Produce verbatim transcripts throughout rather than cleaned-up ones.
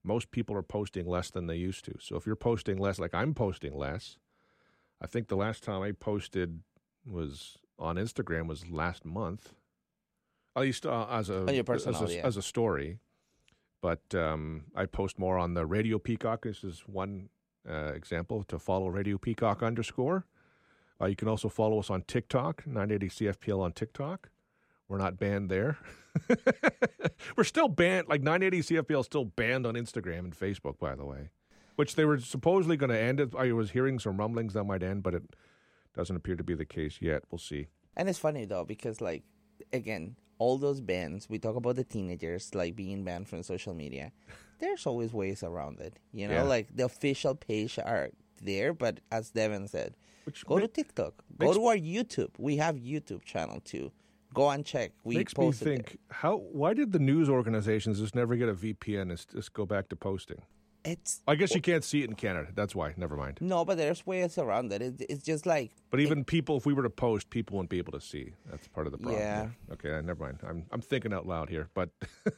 most people are posting less than they used to. So if you're posting less, like I'm posting less, I think the last time I posted was on Instagram was last month, at least uh, as a on your personal, as a, yeah. as a story. But um, I post more on the Radio Peacock. This is one uh, example to follow Radio Peacock underscore. Uh, you can also follow us on TikTok, nine eighty C F P L on TikTok. We're not banned there. We're still banned, like nine eighty C F P L is still banned on Instagram and Facebook, by the way, which they were supposedly going to end it. I was hearing some rumblings that might end, but it doesn't appear to be the case yet. We'll see. And it's funny, though, because, like, again, all those bans, we talk about the teenagers, like, being banned from social media. There's always ways around it. You know, Yeah. like, the official page are there, but as Devin said, Which go ma- to TikTok. makes- Go to our YouTube. We have YouTube channel, too. Go and check. We Makes me posted think, how? Why did the news organizations just never get a V P N and s- just go back to posting? there. It's I guess you can't see it in Canada. That's why. Never mind. No, but there's ways around it. it it's just like... But even people, if we were to post, people wouldn't be able to see. That's part of the problem. Yeah. Okay, never mind. I'm I'm thinking out loud here, but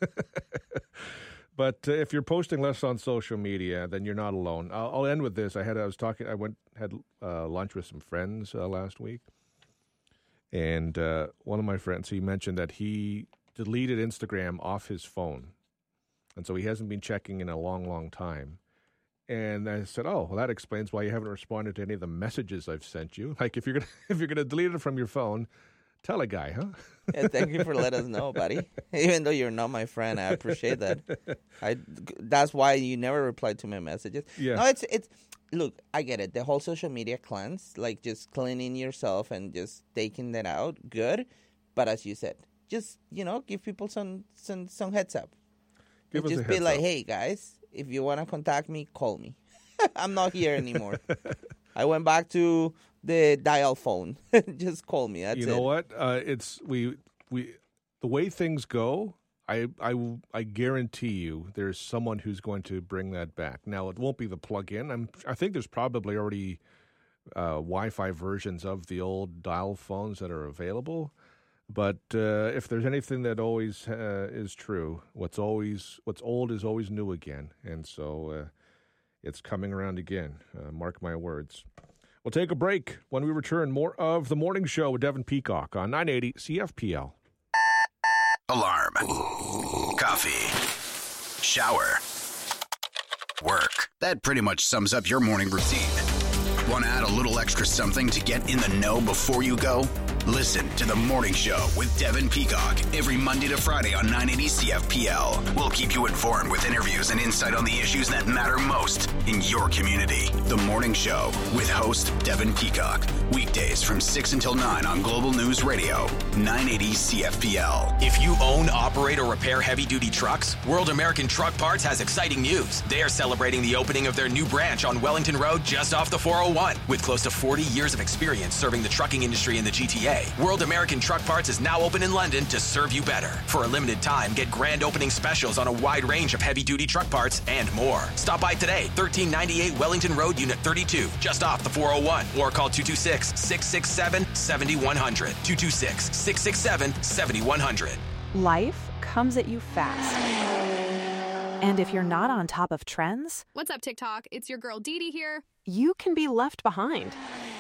but uh, if you're posting less on social media, then you're not alone. I'll, I'll end with this. I had I was talking. I went had uh, lunch with some friends uh, last week, and uh, one of my friends, he mentioned that he deleted Instagram off his phone, and so he hasn't been checking in a long, long time. And I said, "Oh, well, that explains why you haven't responded to any of the messages I've sent you. Like, if you're gonna if you're gonna delete it from your phone, tell a guy, huh?" Yeah, thank you for letting us know, buddy. Even though you're not my friend, I appreciate that. I that's why you never replied to my messages. Yeah. No, it's it's. Look, I get it. The whole social media cleanse, like just cleaning yourself and just taking that out, good. But as you said, just you know, give people some some some heads up. Give us just a be heads like, up. hey guys, if you want to contact me, call me. I'm not here anymore. I went back to the dial phone. Just call me. That's you know it. what? Uh, it's we we the way things go. I, I, I guarantee you there's someone who's going to bring that back. Now, it won't be the plug-in. I'm, I think there's probably already uh, Wi-Fi versions of the old dial phones that are available. But uh, if there's anything that always uh, is true, what's always what's old is always new again. And so uh, it's coming around again. Uh, mark my words. We'll take a break. When we return, more of The Morning Show with Devin Peacock on nine eighty C F P L. Alarm. Coffee. Shower. Work. That pretty much sums up your morning routine. Want to add a little extra something to get in the know before you go? Listen to The Morning Show with Devin Peacock every Monday to Friday on nine eighty C F P L. We'll keep you informed with interviews and insight on the issues that matter most in your community. The Morning Show with host Devin Peacock. Weekdays from six until nine on Global News Radio, nine eighty C F P L. If you own, operate, or repair heavy-duty trucks, World American Truck Parts has exciting news. They are celebrating the opening of their new branch on Wellington Road just off the four oh one. With close to forty years of experience serving the trucking industry in the G T A, World American Truck Parts is now open in London to serve you better. For a limited time, get grand opening specials on a wide range of heavy-duty truck parts and more. Stop by today, thirteen ninety-eight Wellington Road, Unit thirty-two, just off the four oh one, or call two two six, six six seven, seven one zero zero, two two six, six six seven, seven one zero zero. Life comes at you fast. And if you're not on top of trends, What's up, TikTok? It's your girl Dee Dee here. you can be left behind.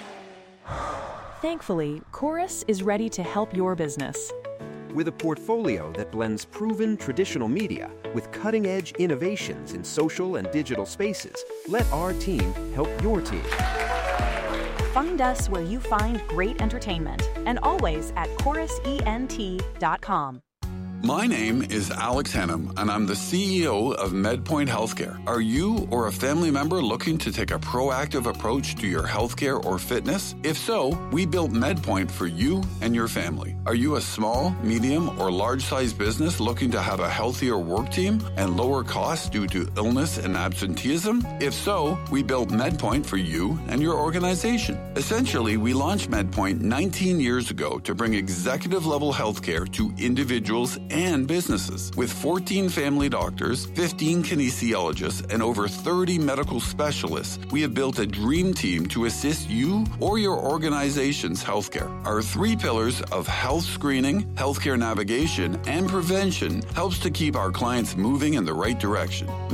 Thankfully, Chorus is ready to help your business. With a portfolio that blends proven traditional media with cutting-edge innovations in social and digital spaces, let our team help your team. Find us where you find great entertainment and always at chorus ent dot com. My name is Alex Hannum, and I'm the C E O of MedPoint Healthcare. Are you or a family member looking to take a proactive approach to your healthcare or fitness? If so, we built MedPoint for you and your family. Are you a small, medium, or large-sized business looking to have a healthier work team and lower costs due to illness and absenteeism? If so, we built MedPoint for you and your organization. Essentially, we launched MedPoint nineteen years ago to bring executive-level healthcare to individuals and businesses. With fourteen family doctors, fifteen kinesiologists, and over thirty medical specialists, we have built a dream team to assist you or your organization's healthcare. Our three pillars of health screening, healthcare navigation, and prevention helps to keep our clients moving in the right direction.